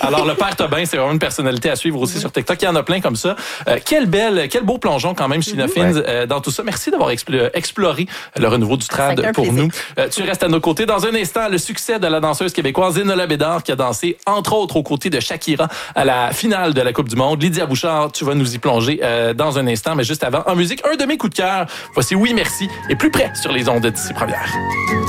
Alors, le Père Tobin, c'est vraiment une personnalité à suivre aussi sur TikTok. Il y en a plein comme ça. Quel beau plongeon quand même, Sheila Fins, dans tout ça. Merci d'avoir exploré le renouveau du trad pour nous. Tu restes à nos côtés. Dans un instant, le succès de la danseuse québécoise Enola Bédard qui a dansé, entre autres, aux côtés de Shakira à la finale de la Coupe du Monde. Lydia Bouchard, tu vas nous y plonger dans un instant. Mais juste avant, en musique, un de mes coups de cœur. Voici Oui Merci et Plus près sur les ondes d'ici première.